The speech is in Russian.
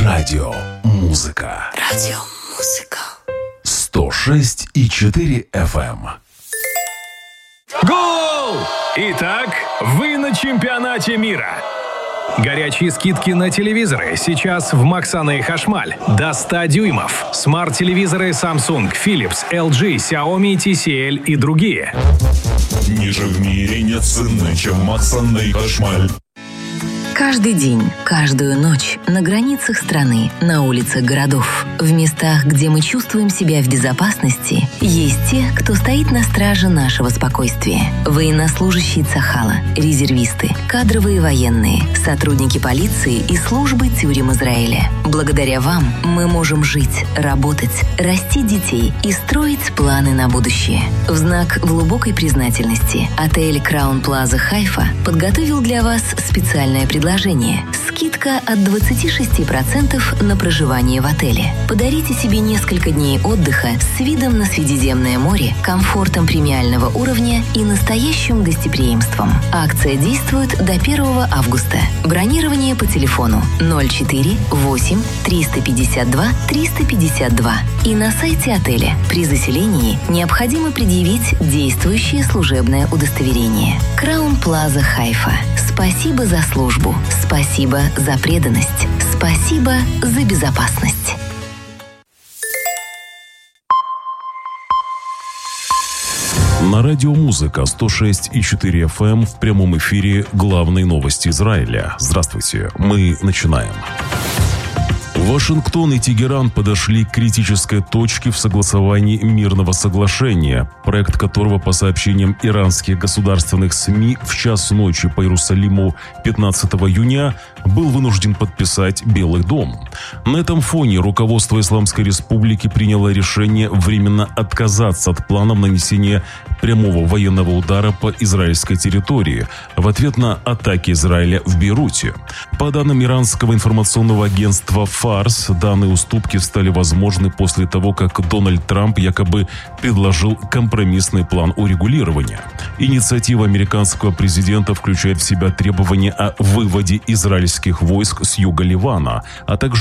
Радио Музыка. 106,4 FM. Гол! Итак, вы на чемпионате мира. Горячие скидки на телевизоры сейчас в Максана и Хашмаль. До 100 дюймов. Смарт-телевизоры Samsung, Philips, LG, Xiaomi, TCL и другие. Ниже в мире нет цены, чем Максан и Хашмаль. Каждый день, каждую ночь на границах страны, на улицах городов, в местах, где мы чувствуем себя в безопасности, есть те, кто стоит на страже нашего спокойствия. Военнослужащие Цахала, резервисты, кадровые военные, сотрудники полиции и службы тюрем Израиля. Благодаря вам мы можем жить, работать, растить детей и строить планы на будущее. В знак глубокой признательности отель Crown Plaza Хайфа подготовил для вас специальное предложение. Скидка от 26% на проживание в отеле. Подарите себе несколько дней отдыха с видом на Средиземное море, комфортом премиального уровня и настоящим гостеприимством. Акция действует до 1 августа. Бронирование по телефону 04 8 352 352 и на сайте отеля. При заселении необходимо предъявить действующее служебное удостоверение. Crown Plaza Хайфа. Спасибо за службу. Спасибо за преданность. Спасибо за безопасность. На радио Музыка 106,4 FM в прямом эфире главные новости Израиля. Здравствуйте, мы начинаем. Вашингтон и Тегеран подошли к критической точке в согласовании мирного соглашения, проект которого, по сообщениям иранских государственных СМИ, в час ночи по Иерусалиму 15 июня был вынужден подписать Белый дом. На этом фоне руководство Исламской Республики приняло решение временно отказаться от планов нанесения прямого военного удара по израильской территории в ответ на атаки Израиля в Бейруте. По данным иранского информационного агентства «Фарс», данные уступки стали возможны после того, как Дональд Трамп якобы предложил компромиссный план урегулирования. Инициатива американского президента включает в себя требования о выводе израильских войск с юга Ливана, а также